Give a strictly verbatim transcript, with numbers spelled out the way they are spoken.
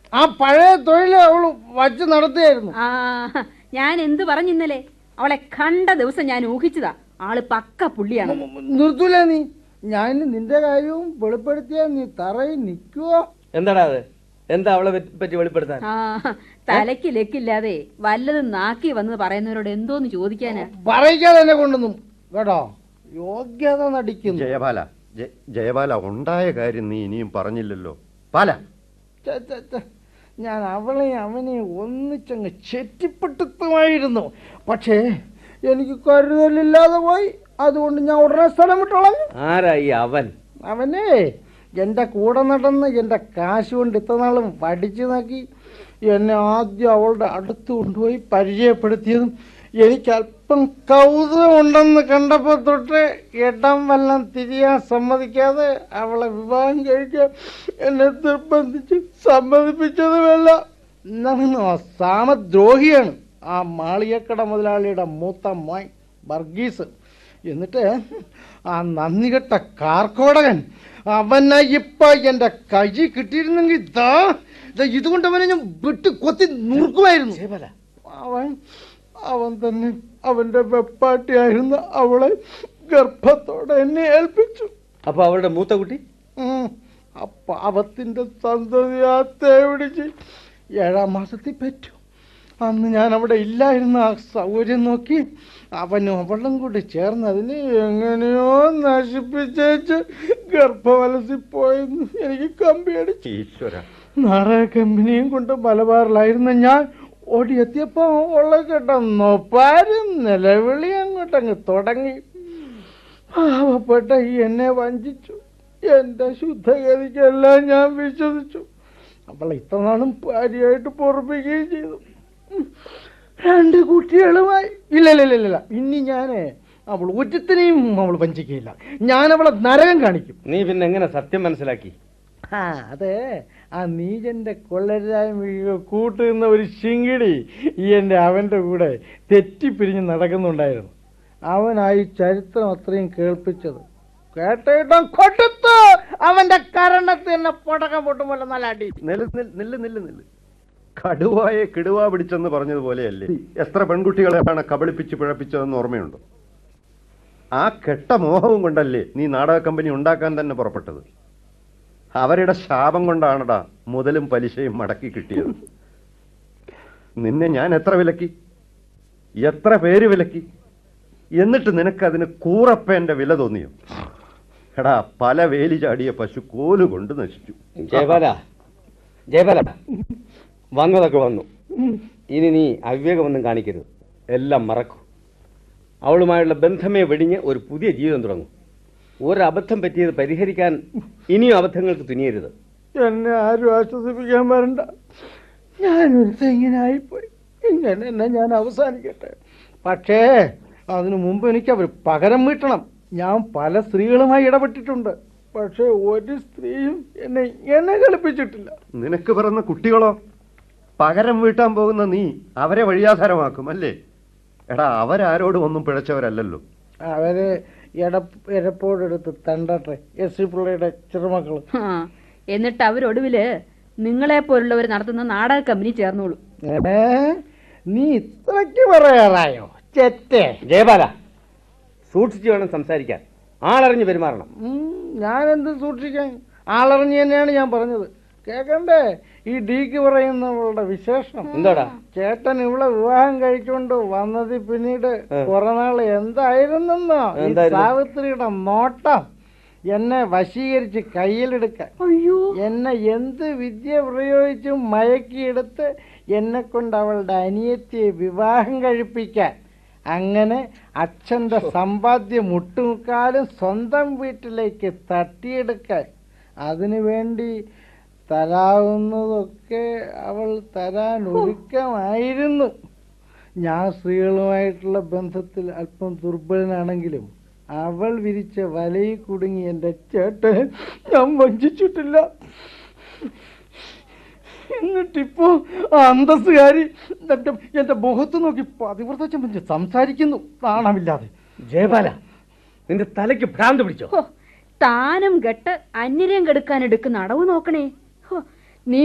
ആ പഴയ തൊഴിൽ അവള് വച്ച് നടത്തുകയായിരുന്നു. ആ ഞാൻ എന്ത് പറഞ്ഞിന്നലെ, അവളെ കണ്ട ദിവസം ഞാൻ ഊഹിച്ചതാ ആള് പക്ക പുള്ളിയാണ്. നിർത്തൂല നീ, ഞാൻ നിന്റെ കാര്യവും വെളിപ്പെടുത്തിയാ നീ തറയിൽ നിൽക്കുവോ? എന്താടാ അത്? എന്താ അവളെ പറ്റി വെളിപ്പെടുത്താൻ? ആ തലയ്ക്ക് ലെക്കില്ലാതെ വല്ലതും നാക്കി വന്ന് പറയുന്നവരോട് എന്തോന്ന് ചോദിക്കാനാ? പറയിക്കാതെ എന്നെ കൊണ്ടൊന്നും കേട്ടോ, യോഗ്യത നടിക്കുന്നു. ജയപാല, ജയപാല ഉണ്ടായ കാര്യം നീ ഇനിയും പറഞ്ഞില്ലല്ലോ. പാല, ഞാൻ അവളെ അവനെ ഒന്നിച്ചങ്ങ് ചെറ്റിപ്പെട്ടുത്തുമായിരുന്നു. പക്ഷേ എനിക്ക് കരുതലില്ലാതെ പോയി, അതുകൊണ്ട് ഞാൻ ഉടനെ സ്ഥലം വിട്ടോളാം. ആരായി അവൻ? അവനെ എന്റെ കൂടെ നടന്ന് എന്റെ കാശ് കൊണ്ട് ഇത്രനാളും പഠിച്ചു നോക്കി എന്നെ ആദ്യം അവളുടെ അടുത്ത് കൊണ്ടുപോയി പരിചയപ്പെടുത്തിയതും എനിക്ക് അല്പം കൗതുകമുണ്ടെന്ന് കണ്ടപ്പോ തൊട്ട് ഇടം വല്ലം തിരിയാൻ സമ്മതിക്കാതെ അവളെ വിവാഹം കഴിക്കാൻ എന്നെ നിർബന്ധിച്ച് സമ്മതിപ്പിച്ചതുമല്ല. എന്നാണ് സാമദ്രോഹിയാണ് ആ മാളികക്കട മുതലാളിയുടെ മൂത്ത മോൻ വർഗീസ്. എന്നിട്ട് ആ നന്ദികെട്ട കാർക്കോടകൻ അവനെ ഇപ്പൊ എന്റെ കൈ കിട്ടിയിരുന്നെങ്കിൽ ഇതാ ഇതുകൊണ്ട് അവനെ ഞാൻ വിട്ട് കൊത്തി നുറുക്കുമായിരുന്നു. അവൻ അവൻ തന്നെ അവന്റെ വെപ്പാട്ടിയായിരുന്ന അവളെ ഗർഭത്തോടെ എന്നെ ഏൽപ്പിച്ചു. അപ്പൊ അവളുടെ മൂത്ത കുട്ടി ആ പാവത്തിന്റെ സന്തതിയാത്തെ പിടിച്ച് ഏഴാം മാസത്തിൽ പറ്റു. അന്ന് ഞാൻ അവിടെ ഇല്ലായിരുന്ന ആ സൗകര്യം നോക്കി അവനും അവളും കൂടി ചേർന്ന് അതിനെ എങ്ങനെയോ നശിപ്പിച്ചേച്ച് ഗർഭവലസിപ്പോയെന്ന് എനിക്ക് കമ്പിയടിച്ചു. നാടക കമ്പനിയും കൊണ്ട് മലബാറിലായിരുന്ന ഞാൻ ഓടിയെത്തിയപ്പോ ഉള്ള കേട്ടൊന്നൊപ്പാരും നിലവിളി അങ്ങോട്ടങ്ങ് തുടങ്ങി. പാവപ്പെട്ട ഈ എന്നെ വഞ്ചിച്ചു. എന്റെ ശുദ്ധഗതിക്കെല്ലാം ഞാൻ വിശ്വസിച്ചു. അവളെ ഇത്ര നാളും ഭാര്യയായിട്ട് പൊറപ്പിക്കുകയും ചെയ്തു. രണ്ട് കുട്ടികളുമായി. ഇല്ല ഇല്ല ഇല്ല ഇനി ഞാനേ അവൾ ഒറ്റത്തിനെയും അവൾ വഞ്ചിക്കുകയില്ല. ഞാൻ അവളെ നരകം കാണിക്കും. നീ പിന്നെ എങ്ങനെ സത്യം മനസ്സിലാക്കി? ആ അതെ, ആ നീജന്റെ കൊള്ളരായ്മ കൂട്ടുന്ന ഒരു ശിങ്കിടി ഈ എന്റെ അവന്റെ കൂടെ തെറ്റിപ്പിരിഞ്ഞ് നടക്കുന്നുണ്ടായിരുന്നു. അവനായി ചരിത്രം അത്രയും കേൾപ്പിച്ചത് കേട്ടോ കൊടുത്തു. അവന്റെ കരണത്ത് എന്നെ പൊടക്കം പൊട്ടുമ്പോൾ നല്ല അടി. നില്ല് നില്ല് നില്ല്. കടുവായെ കിടുവാ പിടിച്ചെന്ന് പറഞ്ഞതുപോലെയല്ലേ എത്ര പെൺകുട്ടികളെയാണ് കബളിപ്പിച്ച് പിഴപ്പിച്ചതെന്ന് ഓർമ്മയുണ്ടോ? ആ കെട്ട മോഹവും കൊണ്ടല്ലേ നീ നാടക കമ്പനി ഉണ്ടാക്കാൻ തന്നെ പുറപ്പെട്ടത്. അവരുടെ ശാപം കൊണ്ടാണടാ മുതലും പലിശയും മടക്കി കിട്ടിയത്. നിന്നെ ഞാൻ എത്ര വിലക്കി, എത്ര പേര് വിലക്കി, എന്നിട്ട് നിനക്കതിന് കൂറപ്പേന്റെ വില തോന്നിയോ? എടാ, പല വേലി ചാടിയ പശു കോല് കൊണ്ട് നശിച്ചു. ജയപാല, ജയപാല, വന്നതൊക്കെ വന്നു. ഇനി നീ അവിവേകമൊന്നും കാണിക്കരുത്. എല്ലാം മറക്കൂ. അവളുമായുള്ള ബന്ധമേ വെടിഞ്ഞ് ഒരു പുതിയ ജീവിതം തുടങ്ങും. ഒരബദ്ധം പറ്റിയത് പരിഹരിക്കാൻ ഇനിയും അബദ്ധങ്ങൾക്ക് തുനിയരുത്. എന്നെ ആരും ആശ്വസിപ്പിക്കാൻ വരണ്ട. ഞാനൊരുത്ത ഇങ്ങനെ ആയിപ്പോയി. ഇങ്ങനെ എന്നെ ഞാൻ അവസാനിക്കട്ടെ. പക്ഷേ അതിനു മുമ്പ് എനിക്ക് അവർ പകരം വീട്ടണം. ഞാൻ പല സ്ത്രീകളുമായി ഇടപെട്ടിട്ടുണ്ട്. പക്ഷെ ഒരു സ്ത്രീയും എന്നെ എന്നെ കളിപ്പിച്ചിട്ടില്ല. നിനക്ക് പിറന്ന കുട്ടികളോ? പകരം വീട്ടാൻ പോകുന്ന നീ അവരെ വഴിയാധാരമാക്കും അല്ലേ? എടാ, അവരാരോടും ഒന്നും പിഴച്ചവരല്ലല്ലോ. അവര് എടപ്പോടെടുത്ത് തണ്ടട്ടെ. എസ് സി പിള്ളയുടെ ചെറുമക്കള്. എന്നിട്ട് അവരൊടുവില് നിങ്ങളെ പോലുള്ളവർ നടത്തുന്ന നാടക കമ്പനി ചേർന്നോളൂ. നീ ഇത്രയ്ക്ക് പറയാറായോ ചെറ്റേ? ജയപാല, സൂക്ഷിച്ചു വേണം സംസാരിക്കാൻ. ആളറിഞ്ഞ് പെരുമാറണം. ഞാനെന്ത് സൂക്ഷിക്കാൻ? ആളറിഞ്ഞ് തന്നെയാണ് ഞാൻ പറഞ്ഞത്. കേക്കണ്ടേ ഈ ഡീക്ക് പറയുന്നവളുടെ വിശേഷം? എന്താടാ? ചേട്ടൻ ഇവിടെ വിവാഹം കഴിച്ചുകൊണ്ട് വന്നത് പിന്നീട് കുറെ നാള് എന്തായിരുന്നെന്നോ, ഈ സാവിത്രിയുടെ നോട്ടം എന്നെ വശീകരിച്ച് കയ്യിലെടുക്കാൻ, എന്നെ എന്ത് വിദ്യ പ്രയോഗിച്ചും മയക്കിയെടുത്ത് എന്നെ കൊണ്ട് അവളുടെ അനിയത്തിയെ വിവാഹം കഴിപ്പിക്കാൻ, അങ്ങനെ അച്ഛന്റെ സമ്പാദ്യം മുട്ടുമുക്കാലും സ്വന്തം വീട്ടിലേക്ക് തട്ടിയെടുക്കാൻ, അതിനു വേണ്ടി തരാവുന്നതൊക്കെ അവൾ തരാൻ ഒരുക്കമായിരുന്നു. ഞാൻ സ്ത്രീകളുമായിട്ടുള്ള ബന്ധത്തിൽ അല്പം ദുർബലനാണെങ്കിലും അവൾ വിരിച്ച വലയിൽ കുടുങ്ങി എൻ്റെ ചേട്ടനെ ഞാൻ വഞ്ചിച്ചിട്ടില്ല. എന്നിട്ടിപ്പോ ആ അന്തസ്സുകാരി എന്റെ എന്റെ മുഖത്ത് നോക്കി പതിവ്രത ചമഞ്ഞ് സംസാരിക്കുന്നു നാണമില്ലാതെ. ജയപാല, നിന്റെ തലയ്ക്ക് ഭ്രാന്ത് പിടിച്ചോ? താനും കെട്ട് അന്യരം കെടുക്കാൻ എടുക്കുന്ന അടവ് നോക്കണേ.